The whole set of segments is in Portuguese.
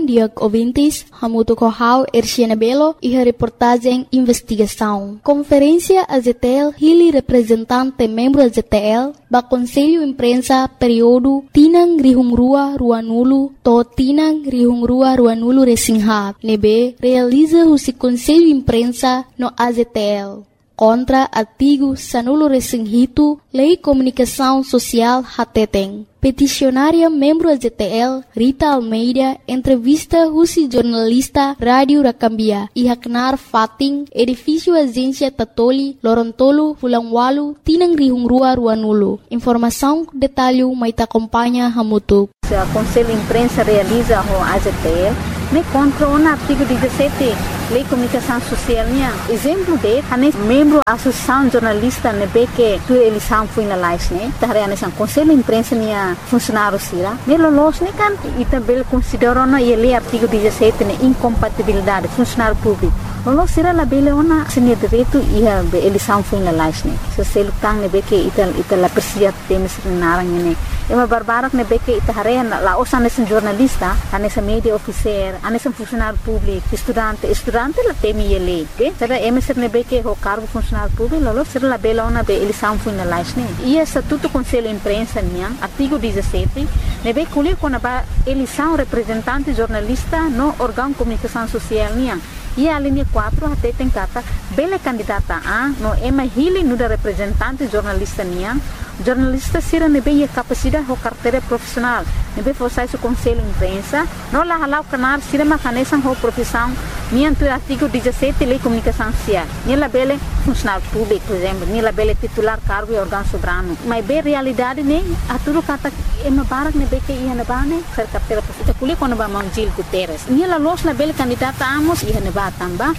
bom dia ouvintes, hamuto kohau Erciana Belo e a reportagem investigação. Conferência AZTL hili representante membro AZTL ba Conselho Imprensa período Tinang Rihungrua Ruanulu to Tinang Rihungrua Ruanulu Resingha nebe realiza o Conselho Imprensa no AZTL. Contra artigo Sanulo Resinghito, Lei Comunicação Social Hateteng. Peticionária membro AZTL, Rita Almeida, entrevista Rusi jornalista Rádio Rakambia e Haknar Fating, edifício Agência Tatoli, Lorontolo, Fulangwalu, Tinang Rihungrua Ruanulu. Informação, detalhe, mas acompanha Hamutu. O Conselho de Imprensa realiza o AZTL, contra o artigo 17, Lei de Comunicação Social. Exemplo de, membro da Associação Jornalista, que tu eleição foi na live, o Conselho de Imprensa funcionário sira, melolos kan e também consideram ele artigo 17 incompatibilidade funcionário público. Lolos sira la bele ona sini direito e a eleição foi na live, se se lutang que ita la persia temes narang ini. Ema barbarak que ita hare la osa nesse jornalista, nesse media officer, nesse funcionário público, estudante la temi ele, ok? Será emeser que o cargo funcionário público, lolos sira la bele ona be eleição foi na live, e estatuto Conselho de Imprensa artigo 17, nebe kuli kona ba eleição representante jornalista no órgão de comunicação social e a linha 4 até tem kata bele candidata a no ema hili nuda representante jornalista jornalista sira nebe a capacidade ou carteira profissional nebe forçar o Conselho de Imprensa no la halau canar sira macanesan ho profissão tu artigo 17 Lei de Comunicação Social la bele funcionário público por exemplo la bele titular cargo e órgão soberano mas be realidade a tudo kata ema barak nebe que ia na bane ser carteira profissional kuli quando ba Gil Guterres la los la bele candidata amos ia na tamba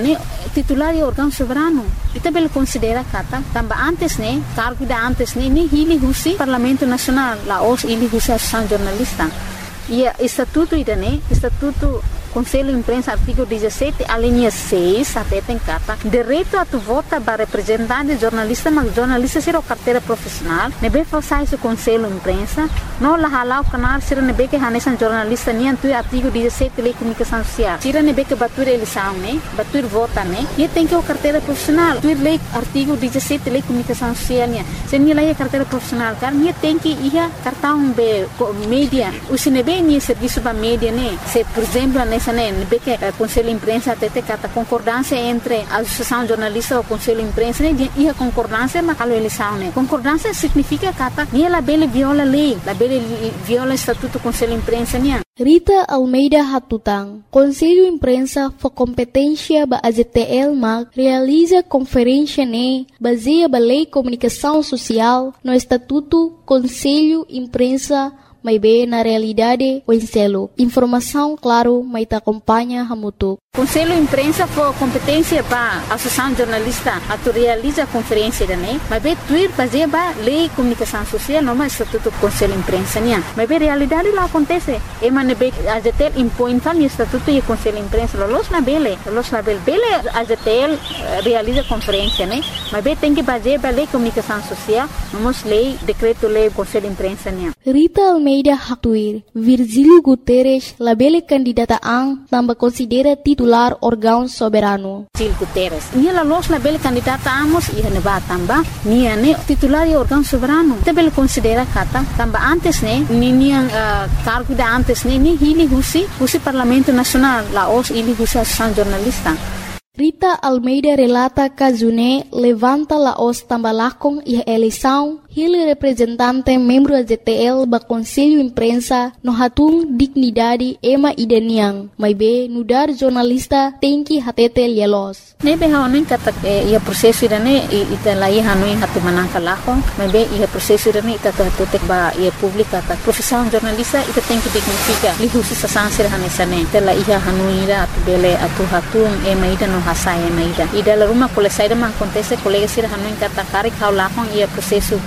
titular e órgão soberano ita bele considera kata tamba antes cargo da antes hili husi Parlamento Nacional la os hili husi Associação Jornalista e estatuto estatuto Conselho de Imprensa artigo 17 a linha 6 até tem kata direito a tu vota para representante jornalista mas jornalista será carteira profissional nebe forçar o Conselho de Imprensa não la halau canal será nebe que hanesan jornalista tu artigo 17 Lei de Comunicação Social será nebe que batur eleição batur vota e tem que o carteira profissional tu lei artigo 17 Lei de Comunicação Social se ni lei carteira profissional car tem que ia cartão be mídia o sinebe ni serviço ba mídia se por exemplo nesse que o Conselho de Imprensa até kata concordância entre a Associação Jornalista e o Conselho de Imprensa e a concordância mas a eleição concordância significa kata la bele viola lei la bele viola estatuto Conselho de Imprensa Rita Almeida Hatutang, Conselho de Imprensa for competência ba AZTL mag realiza conferência baseia ba Lei de Comunicação Social no Estatuto Conselho de Imprensa mas bem na realidade o enselo. Informação, claro, mas te acompanha Hamutu. Conselho de Imprensa for competência para a Associação Jornalista a realiza a conferência mas bem tuir baseia ba Lei de Comunicação Social não mais Estatuto Conselho de Imprensa mas bem realidade lá acontece ema nebe AZTL impõe tal Estatuto e Conselho de Imprensa los na bele AZTL realiza conferência mas bem tem que baseia ba Lei de Comunicação Social vamos decreto lei Conselho de Imprensa Rita Almeida Hatuir, Virgílio Guterres, labele candidata ang tambah considera titular órgão soberano. Gil Guterres, la los labele candidata amos ia neba tamba, titular e órgão soberano. Tabele considera kata tamba antes cargo da antes ni hili husi Parlamento Nacional, la os hili husi Associação Jornalista. Rita Almeida relata que June levanta la os tambalakong e eleição ele representante membro AZTL ba Conselho de Imprensa no hatung dignidade ema ideniang mas be nudar jornalista tem que hatete lielos nebe haonin kata ia prosesso irane ita lai hanui hatu manangka lako mas be ia prosesso irane ita hatutek ba ia publika ta profissão jornalista ita tem que dignifica lihusi sa sansir hanesane tela ia hanui ra atu bele atu hatung ema ida no hasai ema ida la rumah kole saida man acontece colega sira hanui kata kari kau lakong ia prosesso de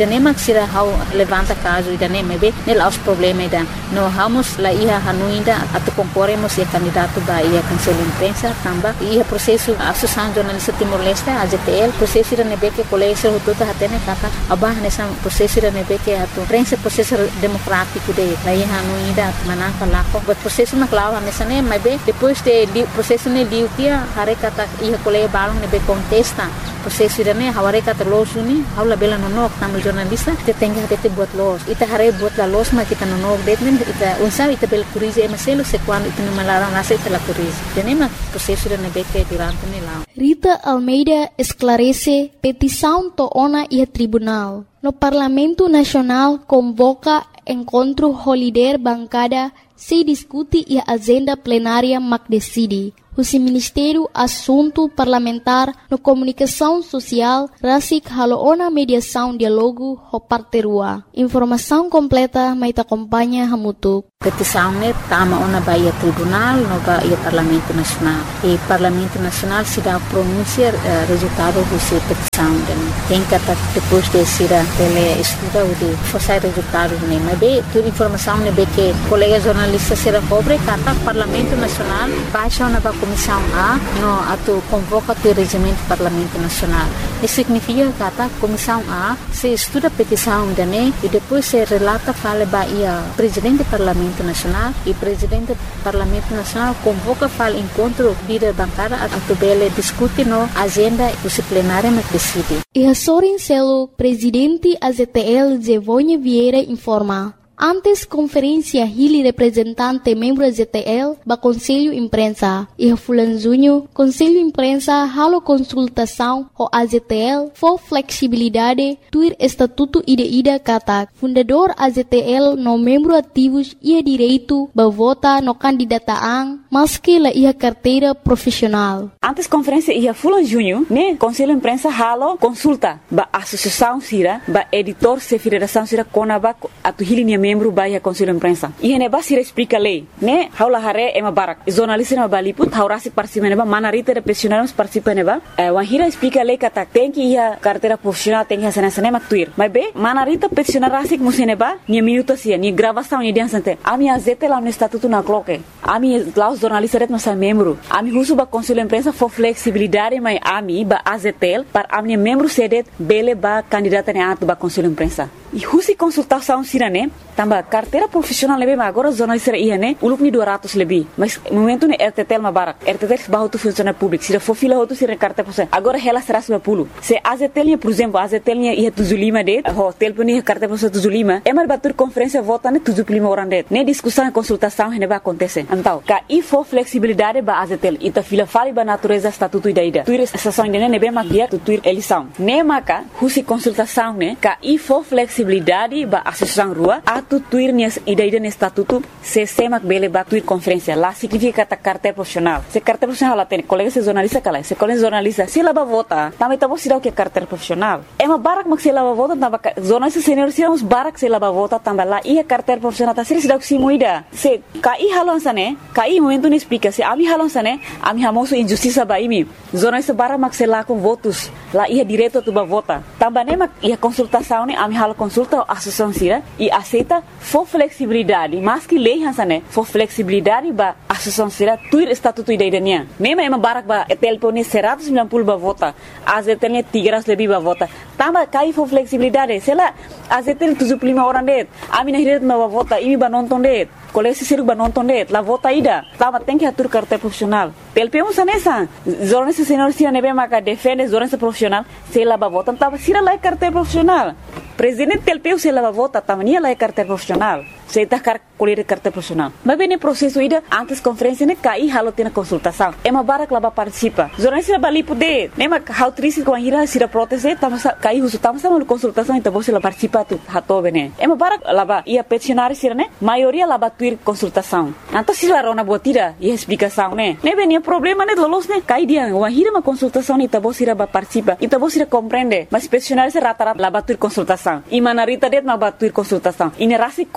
nem que será how levanta caso ida nem mebe nel aos problema ida no vamos lá ia hanuinda atu concorremos e candidato ba ia conselho imprensa tamba ia processo associação jornalista Timor-Leste AZTL processo ida nebe que colégio tudo hatene kata abah nessa processo ida nebe que atu prensa processo democrático de lá ia hanuinda manaka lako but processo na clava nessa nem mebe depois de processo ne liu dia hare kata ia colégio balong nebe contesta processo ida ne haware kata losuni haula bela nonok tamu jornalista te tenga te buat los ita hare buat la los ma kita nonok detmen ita unsa ita bel curize emaselo se quando ita no malaram nasa ita la curize tenema processo ida nebe que durante ne lá Rita Almeida esclarece petição toona e tribunal. No Parlamento Nacional convoca encontro holiday bancada se discute e a agenda plenária mac decide. O Ministério Assunto Parlamentar no Comunicação Social rasik haloona mediação diálogo ho parterua. Informação completa mai te acompanha hamutuk. Petição ne tama ona baia tribunal no baia Parlamento Nacional. E Parlamento Nacional se dá pronúncia resultado do se petição tem que depois de ser ele estuda o de forçar resultado ne mas be toda informação ne be que colega jornalista será pobre kata Parlamento Nacional baixa na comissão A no atu convoca o regimento Parlamento Nacional. Isso significa kata comissão A se estuda a petição ne e depois se relata fala baia presidente do Parlamento Nacional e presidente do Parlamento Nacional convoca fala encontro líder bancada a tubele discute no agenda disciplinária na decide. E a Sorin Celo, presidente AZTL Zevonha Vieira informa. Antes conferência Hili representante membro AZTL ba Conselho Imprensa e Fulan Junho Conselho Imprensa halo consultação ho AZTL for flexibilidade tuir estatuto ida katak fundador AZTL no membro ativos ia direito ba vota no candidataan maski la ia carteira profissional. Antes conferência ia Fulan Junho ne Conselho Imprensa halo consulta ba associação sira ba editor se federação sira konaba atu Hili membro baia Conselho Imprensa. E ne basira explica lei, né? Haula hare ema barak. Jornalista na baliput haurasi participa neba manarita de profissionais participa neba. Wahira explica lei kata tem que ia carteira profissional tem que sana sana maktuir. Mas be manarita profissional rasik museneba ni minuto sia ni gravação ni diansante. Ami azete lá no estatuto na cloque. Ami lá os jornalistas ret nossa membro. Ami husu ba Conselho Imprensa for flexibilidade mai ami ba azetel para ami membro sedet bele ba candidata ne atu ba Conselho Imprensa. E husi consultação sirane tamba carteira profissional lebe ma agora jornalista ia ne ulup ni 200 lebih mas momento ne RTTL ma barak RTTL bahu tu funcionário público sira for fila hotu sira carteira profissional agora ela será 10 se AZTL por exemplo AZTL ia tuzulima de hotel puni carteira profissional tuzulima é mar batur conferência vota ne tuzulima orang de ne discussão e consultação ne ba acontecer então ka e for flexibilidade ba AZTL ita fila fali ba natureza estatuto ida tuir estação ne be ma dia tuir eleição ne maka husi consultação ne ka e for flexibilidade ba associação rua atu tuir nias ida ne estatuto se semak bele ba tuir conferência lá significa kata carteira profissional se carteira profissional lá tem colega se jornalista kala se colega jornalista se lá ba vota também tá você o que carteira profissional é uma barak mak se lá ba vota tamba jornalista senior se uns barak se lá ba vota tamba lá ia carteira profissional tá se dá se moida se kai halon sane kai momento ne explica se ami halon sane ami hamoso injustiça ba imi jornalista barak mak se lá com votos lá ia direto tu ba vota tamba ne mak ia consultação ne ami halo consulta associação sira e aceita for flexibilidade mas que lei hansane for flexibilidade ba associação sira tuir estatuto idaiania nema ema barak ba telpone 190 ba vota azetene 300 lebih ba vota tamba kai for flexibilidade sela azetene 75 orang det ami nahiret ma ba vota imi ba nonton det kolesi siruk ba nonton det la vota ida tamba tem que atur carteira profissional telpemo sanesa jornalista senior sira nebe maka defende jornalista profissional sela ba vota tamba sira la carteira profissional presidente telpeu se lava vota tamania la carteira profissional se tá colher carteira profissional mas bem processo ida antes conferência ne cai halo tina consultação é uma barak laba participa jornalista bali poder nema how triste com a ira sira proteste tamasa cai uso tamasa no consultação então você la participa tu hato bene é uma barak laba ia peticionário sira ne maioria laba tuir consultação então se la rona botira e explicação ne bem problema ne lolos ne cai dia uma ira uma consultação ne então você ba participa então você compreende mas peticionário se rata laba tuir consultação e manarita det ma batuir consultação e nerasi contra lei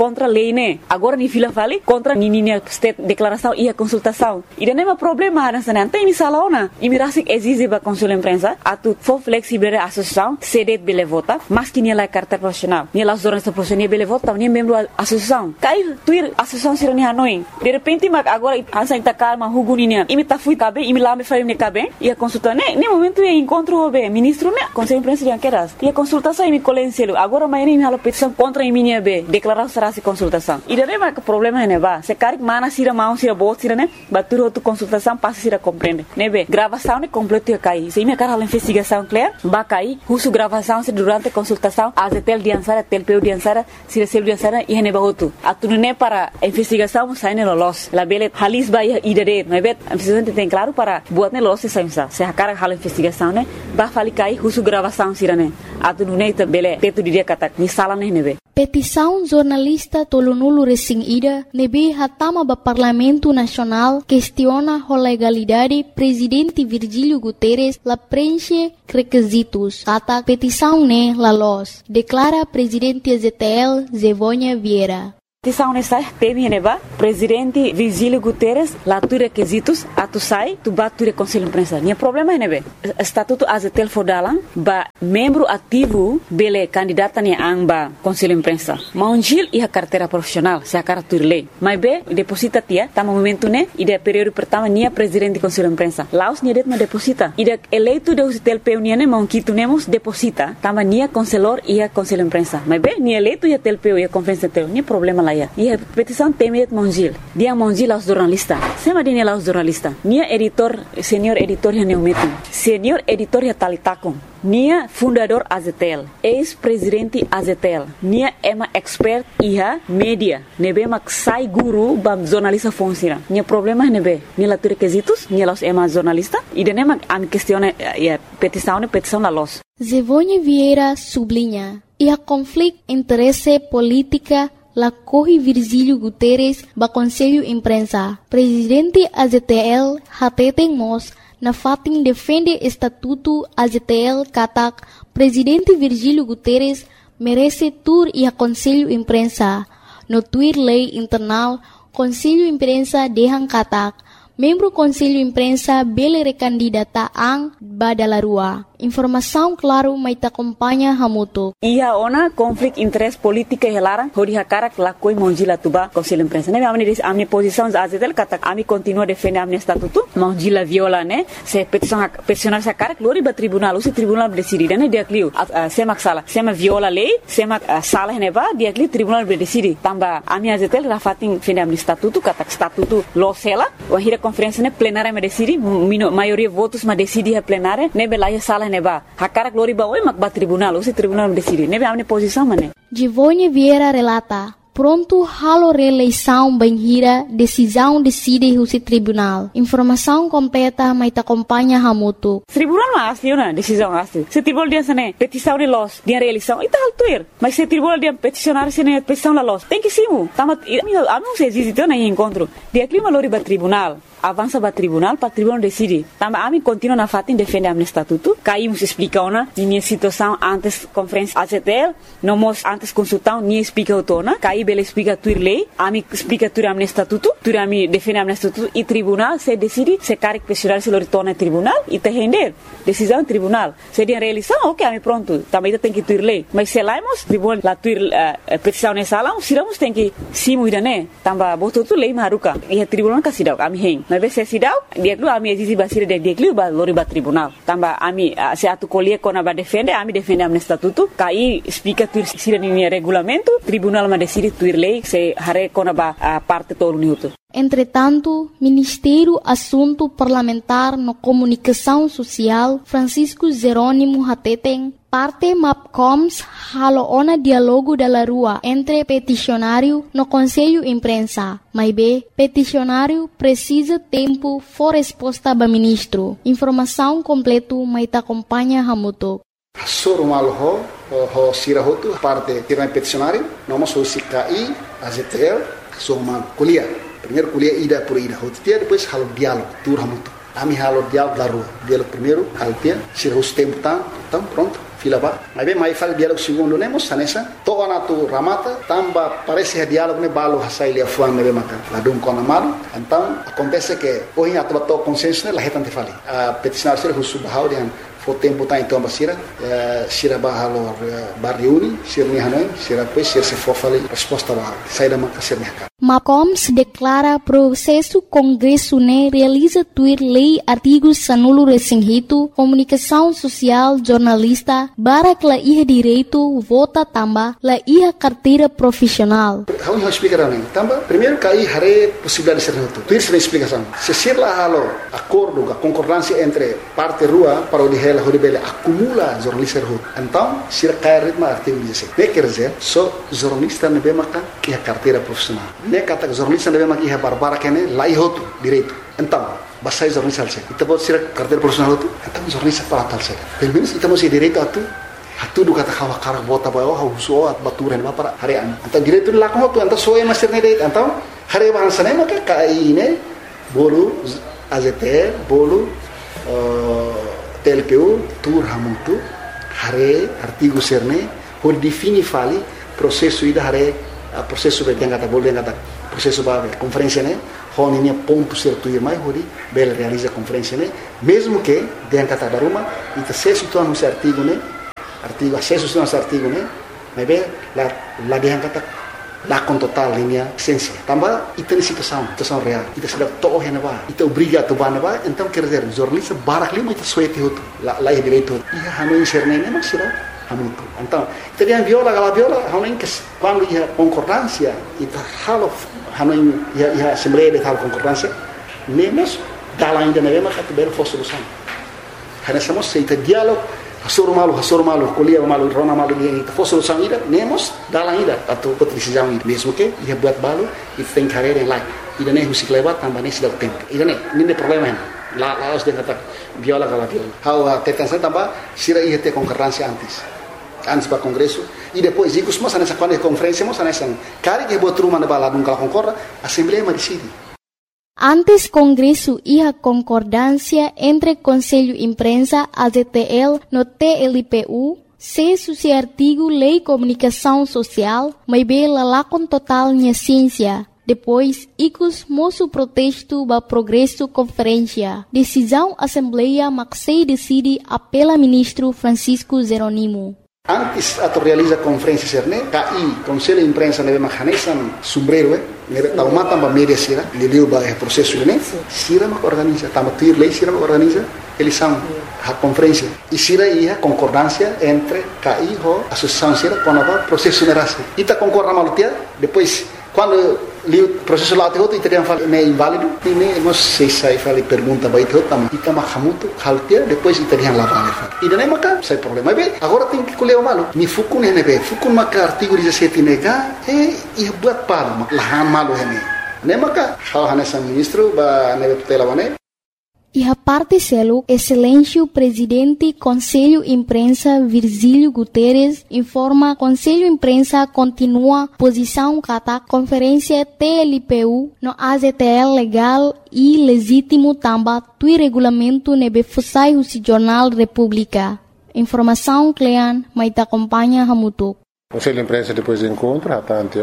lei, né? Agora ni fila vale contra ni state declaração e a consultação. E não é problema nessa não tem ni salona. E me rasik exige ba conselho imprensa atu for flexible a associação cede bele vota, mas que ni la carta profissional. Ni la jornalista profissional bele vota, ni membro associação. Cai tuir associação sirani hanoi. De repente mag agora ansa ita calma huguninia. E me ta fui cabe, e me lá me faria ne cabe. E a consulta né, nem momento é encontro o ministro né, conselho imprensa de queras. E a consultação e me colenselo. Agora amanhã me hala petição contra minha be, declarar será se consultação. E daí mas o problema é né, ba. Se cari mana sira mão sira bot sira né, batur outra consultação passa sira compreende. Né be, gravação né completo ia cair. Se me cara a investigação clear, ba cair, uso gravação se durante a consultação, as tel diansara, tel peu diansara, sira sel diansara e ne ba outro. Atu né para a investigação sai ne los. La bele halis ba e dere, né be, a investigação tem claro para buat ne los se saimsa. Se a cara hala investigação né, ba fali cair, uso gravação sira né. Atu né ita bele teto dia kata ni sala ne be. Petição jornalista Tolonulu Resing Ida nebe hatama ba Parlamento Nacional questiona a legalidade presidente Virgílio Guterres la preenche requisitos. Kata petição ne la los, declara presidente ZTL Zevônia Vieira. Petição nessa teve neba presidente Virgílio Guterres lá tu requisitos atu sai tu batu conselho imprensa. Nia problema é nebe estatuto azetel fodalan ba membro ativo bele candidata ni amba conselho imprensa. Maunjil e a carteira profissional se a cara turlei. Mas be deposita tia tama momento né e de período pertama nia presidente conselho imprensa. Laos nia det ma deposita. E de eleito de azetel peunia ne monquito nemos deposita tama nia conselor e a conselho imprensa. Mas be nia eleito e a tel peu e a conferência teu. Nia problema lá. E a petição temet Monjil. Dia Monjil aos jornalistas. Sema dia aos jornalistas. Nia editor, senior editor ya neumetum. Senior editor ya talitakon. Nia fundador Azetel. Ex-presidente Azetel. Nia ema expert iha media. Nebe mak sai guru bam jornalista funciona. Nia problema nebe. Nia la requisitos. Nia los ema jornalista. E de nema am questione petição la los. Zevônia Vieira sublinha. E a conflito interesse política la corre Virgílio Guterres ba Conselho Imprensa. Presidente AZTL hateten mos na fatin defende estatuto AZTL katak Presidente Virgílio Guterres merece tur e a Conselho Imprensa. No tuir lei internal Conselho Imprensa dehang katak membro Conselho Imprensa bele recandidata ang badalarua. Informação claro mai ta acompanha hamuto. Ia ona conflito interesse política helara hori hakara la koi monjila tuba Conselho Imprensa. Ne amni posição azetel kata ami continua defender amni estatuto monjila viola ne se peticionar sa cara glori ba tribunal usi tribunal decide ne dia clio semak sala sema viola lei semak sala ne ba dia clio tribunal decide tamba ami azetel rafatin defender amni estatuto kata estatuto losela o hira conferência ne plenária me decide maioria votos ma decide a plenária ne belaia sala neba hakara glori ba oi mak ba tribunal usi tribunal decide nebe amne posição mane. Zevônia Vieira relata pronto halo reeleição banhira decisão decide o tribunal. Informação completa mai ta acompanha hamuto. Tribunal mas na decisão asli. Se tribunal dia sene petição de los dia reeleição ita altuir. Mas se tribunal dia peticionar sene petição la los. Tem que simu. Tama amo se existe na encontro. Dia clima lori ba tribunal. Avança para tribunal decide. Tamba ami continua na fatin defende am estatuto. Caímos explica ona minha situação antes conferência AZTL, nomos antes consultão ni explica otona. Caí bele explica tuir lei, ami explica tuir am estatuto, tuir ami defende am estatuto e tribunal se decide se caric pessoal se retorna tribunal e te render decisão tribunal. Se dia reeleição, ok, ami pronto. Também tem que tuir lei. Mas se laimos tribunal la tuir petição nessa lá, siramos tem que simu idane. Tamba boto tu lei maruka. E tribunal kasidau ami hen. Mas se sidau dia glu ami exige basir de dia glu ba lori ba tribunal tamba ami se atu colher kona ba defende am estatuto kai explica tuir sira ni regulamento tribunal ma decide tuir lei se hare kona ba parte todo minuto. Entretanto, Ministério Assunto Parlamentar no Comunicação Social, Francisco Jerônimo Hateten, parte MAPCOMS haloona diálogo da rua entre peticionário no Conselho Imprensa. Mas B, peticionário precisa tempo for resposta do ministro. Informação completo mai ta acompanha hamuto. Sorumal ho sirahotu parte tirana peticionário, nomos ho sikai AZTL, sorumal kuliah. Primeiro kuliah ida por ida, depois halo diálogo tur hamuto. A mim halo diálogo da rua. Diálogo primeiro, alpia, se o tempo então pronto. Fila ba. Mas bem, mas fala diálogo segundo, né, moça, nessa. Toda na tu ramata, tamba parece diálogo né balo hasai lia fuan né maka. Lá dum com amado. Então, acontece que hoje a tua consciência né, lá retante fali. A peticionar ser o subhau de o tempo tá então basira, sira bahalo barriuni, sira ni hanoi, sira pois sira se for fali resposta ba. Sai da maka ser mercado. MACOM se declara processo Congresso né realiza tuir lei artigos sanulo resinghito, comunicação social, jornalista, barak la iha direito, vota tamba, la iha carteira profissional. Vamos explicar né? Tamba, primeiro cai hare possibilidade de ser neutro. Tuir se explicação. Se ser lá halo acordo, a concordância entre parte rua para o de horibele acumula jornalista rua. Então, se cai ritmo artigo 16. Quer dizer, só jornalista não bem maka iha carteira profissional. Ne kata jornalista deve maki ha barbara kene lai hotu direito. Então, basai jornalista alse. Ita bot sira carteira profissional hotu. Então jornalista para tal se. Pelo menos ita mesti direito atu do kata kawa karak bota bawa ha uso at baturen ba para harian. Então direito la ko hotu então soe master ne direito. Então hare bahasa ne maka kai ne bolu AZT bolu TLPU tur hamutu hare artigo serne por defini fali processo ida hare processo bem kata boleh kata processo ba conferência né hon ini ponto certo ir mais hori bel realiza conferência né mesmo que den kata daruma ita acesso tu no artigo né artigo acesso tu no artigo né mas bem la den kata la com total linha essência tambah ita situação real ita sudah toh hena ba ita obriga tu bana ba então quer dizer jornalista barak lima ita suete hotu la direito ia hanu inserne né mas será hamutu. Então, teriam viola, hanuin que quando ia concordância, e halo hanuin ia assembleia de tal concordância, nemos dala ainda na mesma categoria for solução. Hanessamos seita diálogo, hasoro malu, colia malu, rona malu dia itu for solução ida, nemos dala ainda atau decisão ida, mesmo que ia buat balu, e tem carreira em lá. Ida nem musik lewat tambah nem sudah tempo. Ida nem problema hen. La harus dia kata viola. Hau tetansa tambah sira ia ter concordância antes para congresso e depois digo mas nessa quando conferência mas nessa cara que botou uma na balada nunca concorda assembleia decide. Antes congresso ia concordância entre Conselho Imprensa AZTL no TLPU se suci artigo Lei Comunicação Social mas bela lá com total minha ciência. Depois, icus moço protesto ba progresso conferência. Decisão Assembleia Maxei decide apela ministro Francisco Zeronimo. Antes ato realiza conferência serne, KI, Conselho de Imprensa neve mahanesan sombrero, neve tauma tamba media sira, liliu ba processo ne, sira mak organiza, tamba tuir lei sira mak organiza, eles são a conferência. E sira ia concordância entre KI ho associação sira com a processo nerase. Ita concorda malutia, depois quando o processo lá tem teriam falado é inválido e nem nós sei fali pergunta vai ter também e também hamuto haltia depois teriam lá vale e daí maka sai problema bem agora tem que colher o malo ni fukun né bem fukun maka artigo 17 nega e buat palo lahan malo né maka hal hanessa ministro ba neve tutela bane. E a parte selo, excelência presidente Conselho Imprensa Virgílio Guterres informa Conselho Imprensa continua posição kata conferência TLPU no AZTL legal e legítimo tamba tui regulamento nebe fusai o Jornal República. Informação Clean, mas acompanha Hamutuk. Conselho de Imprensa depois do encontro,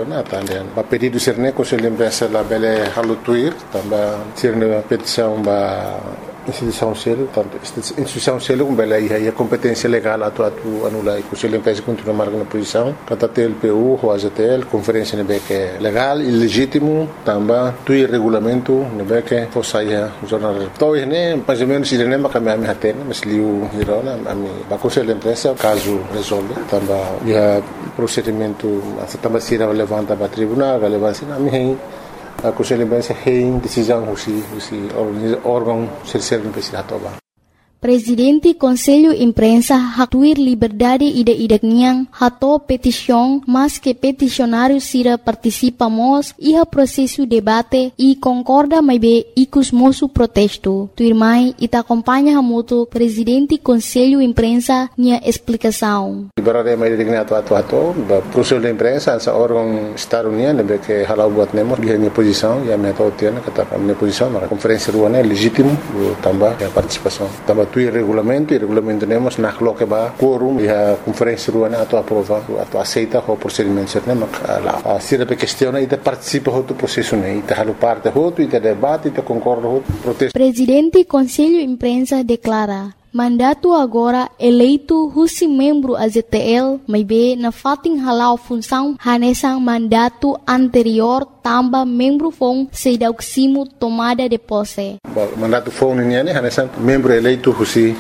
a pedido de ser Conselho de Imprensa lá bele halutuir, também ser uma petição da instituição selo, tanto instituição selo como bele aí a competência legal atu anula e Conselho de Imprensa continua marcando posição, kata TLPU, o AZTL, conferência nebe que legal e legítimo, também tui regulamento nebe que fosse o jornal. Então né, mais ou menos ele nem macam ami hatena, mas liu hirona ami ba Conselho de Imprensa caso resolve, também ia procedimento também se levanta para tribunal, relevância na minha a Conselho de Imprensa tem decisão se órgão ser no presidente. Presidente Conselho Imprensa hatuir liberdade ida-idakniang hato petição, mas que peticionário sira participamos iha processo debate e concorda mais bem icus moço protesto. Tuirmai ita acompanha hamuto Presidente Conselho Imprensa nia explicação. Liberdade mais idakniang hato Conselho da Imprensa essa órgão Estado-União lembra que halau buat nemos dia minha posição e a minha tautiana kata minha posição na conferência ruana é legítimo também a participação também tu regulamento temos na coloca ba quorum e a conferência ruana atau aprova atau aceita o procedimento certo mas lá se a questão e participa do processo né e halu parte e debate e concorda protesto. Presidente Conselho Imprensa declara mandato agora eleito husi membro AZTL may be na fating halau função hanesang mandato anterior tamba membro fong sedauksimo tomada de posse. Mandato fong niya ni hanesang membro eleito husi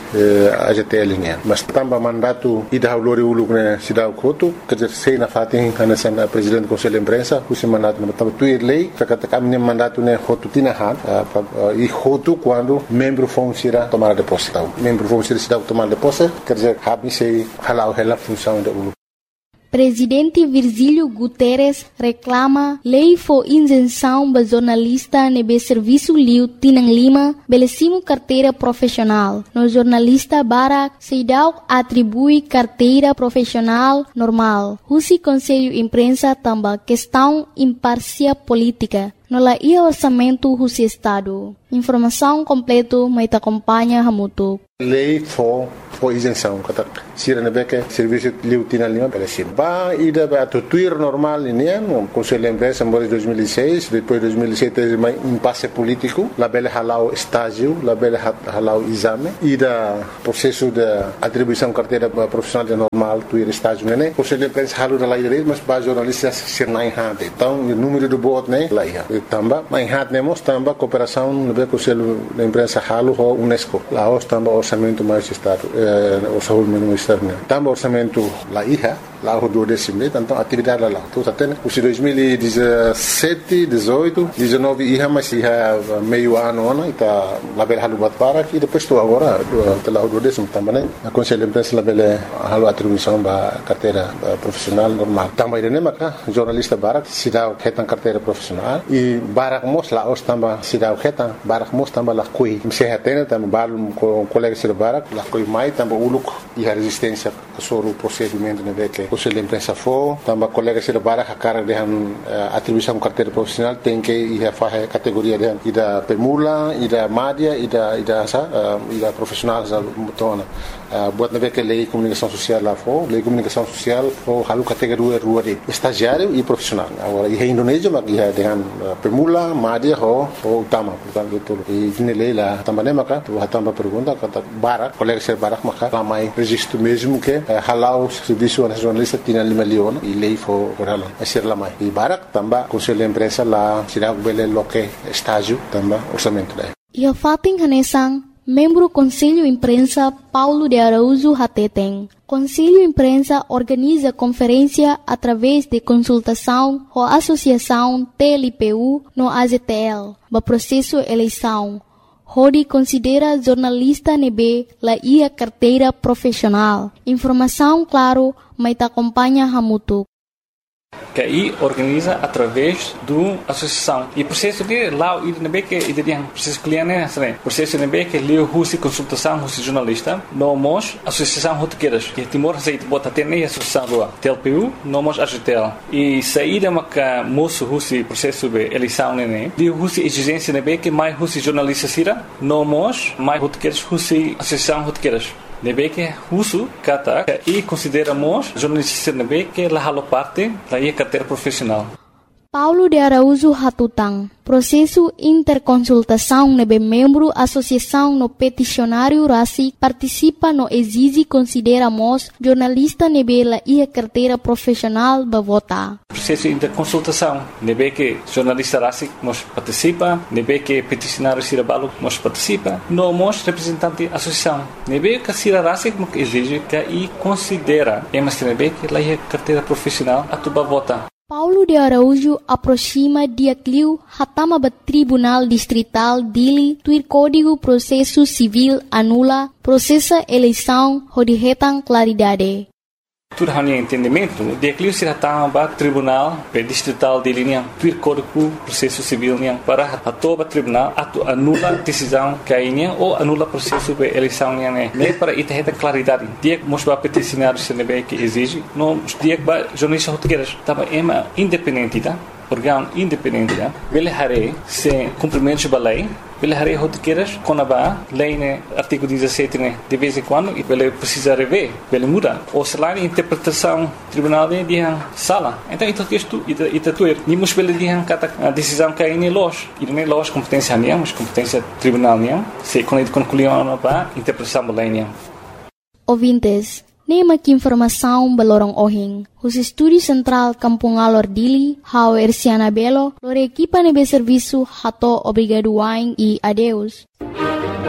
AZTL niya. Mas tamba mandato ida haulori uluk na sidaw koto kajer sei na fating hanesang presidente Conselho de Imprensa husi mandato na tamba tuir lei kakata kami mandato ne hotu tinahan e hotu quando membro fong sira tomada de posse. Vamos ser cidade tomar de posse, quer dizer, se halau a função da ULU. Presidente Virgílio Guterres reclama lei for isenção ba jornalista nebe serviço liu Tinang Lima belecimo carteira profissional. No jornalista Barak Seidau atribui carteira profissional normal. Husi Conselho Imprensa tamba questão imparcial política. No la ia orçamento husi Estado. Informação completo mais acompanha hamuto. Lei for isenção kata sira na beke serviço liu Tinang Lima belecim. Ba ida ba tuir normal ini no Conselho de Imprensa em 2006, depois 2007 teve um impasse político, la bele halau estágio, la bele halau exame, ida processo de atribuição carteira profissional de normal tuir estágio né. Conselho de Imprensa halu da lei direito, mas ba jornalistas ser na enhate. Então o número do voto né lá ia. Tamba, mas enhate nemos tamba cooperação no Conselho de Imprensa halu ho UNESCO. Lá os tamba orçamento mais estado, orçamento mais externo. Tamba orçamento lá ia. Lá o 12 então atividade lá tu tá tendo os 2017 18 19 ia mas ia meio ano e tá lá bela halu bat para e depois tu agora lá o 12 também né a Conselho de Imprensa lá bela halu atribuição ba carteira profissional normal também né mas jornalista barak sidau hetan carteira profissional e barak mos lá os tamba sidau hetan barak mos tamba lá coi se hetena tamba balum com colega sir barak lá coi mai tamba uluk e a resistência sobre o procedimento né que Conselho de Imprensa for, também colegas de Barak a cara de atribuição carteira profissional tem que ir a fazer categoria de ida pemula, ida média, ida profissional já mutona. Buat nabe que lei comunicação social lá for, lei comunicação social for halu categoria rua de estagiário e profissional. Agora e Indonésia mas ia dengan pemula, média ho utama, portanto tudo. E ini lei lá também maka tu também pergunta kata Barak, colegas de Barak maka ramai registro mesmo que halau serviço nacional Tinang Lima Leon e lei for halau ser lá mais. E Barak também Conselho de Imprensa lá sirag bele loke estágio também orçamento daí. E a fating hanesang membro Conselho Imprensa Paulo de Araújo Hateteng. Conselho Imprensa organiza conferência através de consultação com a Associação TLPU no AZTL, no processo eleição. Hodi considera jornalista nebe la ia carteira profissional. Informação claro, mas acompanha hamutu. Que aí organiza através do associação e processo de lá e nebe que ide yang processo cliente né processo nebe que leu husi consultação husi jornalista nomos associação rotequeiras que Timor aceita bota ter nem associação rua TLPU nomos AZTL e saída maca moço husi processo de eleição né de husi exigência nebe que mais husi jornalista sira nomos mais rotequeiras husi associação rotequeiras nebe que uso kata e consideramos jornalista nebe que la halo parte la ia carteira profissional. Paulo de Araújo Hatutang. Processo interconsultação nebe membro associação no peticionário RACI participa no exige consideramos jornalista nebe la ia carteira profissional ba vota. Processo interconsultação nebe que jornalista RACI nos participa, nebe que peticionário Sirabalo nos participa, nomos representante associação. Nebe que Sira RACI exige que e considera, mas nebe que la ia carteira profissional a tu ba vota. Paulo de Araújo aproxima dia Clio hatama ba Tribunal Distrital Dili tuir Código Processo Civil anula processa eleição rodihetang claridade. Tudo hanya entendimento, dia Clio se hatama ba Tribunal Distrital Dili niang tuir Código Processo Civil niang para atoba tribunal atu anula decisão kainya ou anula processo de eleição niang ne para itaheta claridade. Dia mos ba peticionário CNB que exige, no dia ba jornalista rotegueiras tava ema independente, tá? Órgão independente, tá? Bele hare se cumprimento da lei. Bele hare rotegueiras quando ba lei né artigo 17 né de vez em quando e bele precisa rever, bele muda. Ou se lá interpretação tribunal né dia sala. Então isso tuer ni mos bele dia kata a decisão que aí los. E não é los competência niang, mas competência tribunal niang. Se quando concluiu ba interpretação da lei niang. Ouvintes, nema que informação balorong ohing. Os estúdios central Kampung Alor Dili, hao Erciana Belo, lore equipa nebe serviço hato obrigado wain e adeus.